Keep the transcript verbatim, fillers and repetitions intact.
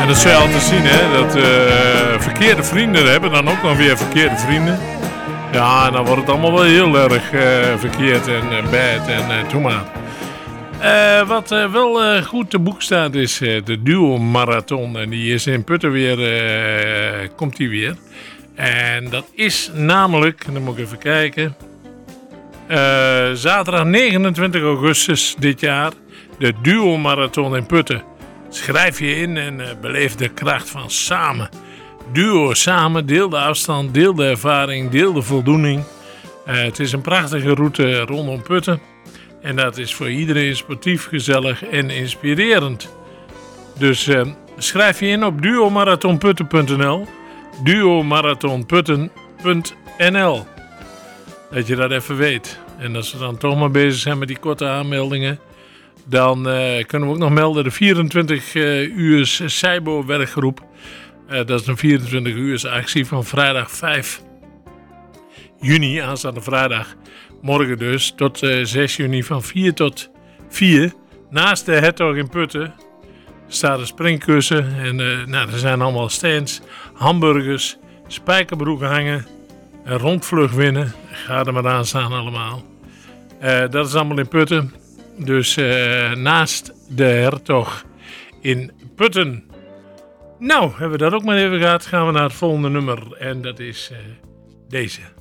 dat zul je altijd zien, hè. Dat uh, verkeerde vrienden hebben dan ook nog weer verkeerde vrienden. Ja, en dan wordt het allemaal wel heel erg uh, verkeerd en uh, bad en uh, doe maar. Uh, wat uh, wel uh, goed te boek staat is uh, de duo-marathon. En die is in Putten weer, uh, komt die weer. En dat is namelijk, dan moet ik even kijken... Uh, zaterdag negenentwintig augustus dit jaar, de duo-marathon in Putten. Schrijf je in en uh, beleef de kracht van samen. Duo samen, deel de afstand, deel de ervaring, deel de voldoening. Uh, het is een prachtige route rondom Putten. En dat is voor iedereen sportief, gezellig en inspirerend. Dus uh, schrijf je in op duo marathon putten punt n l. duo marathon putten punt n l. Dat je dat even weet. En als we dan toch maar bezig zijn met die korte aanmeldingen... dan uh, kunnen we ook nog melden de vierentwintig uur Seibo werkgroep. Uh, dat is een vierentwintig uur actie van vrijdag vijf juni, aanstaande vrijdag. Morgen dus, tot uh, zes juni van vier tot vier. Naast de Hertog in Putten staat een springkussen. En uh, nou, er zijn allemaal stands, hamburgers, spijkerbroeken hangen... Een rondvlug winnen. Ga er maar aan staan allemaal. Uh, dat is allemaal in Putten. Dus uh, naast de Hertog in Putten. Nou, hebben we dat ook maar even gehad. Gaan we naar het volgende nummer. En dat is uh, deze.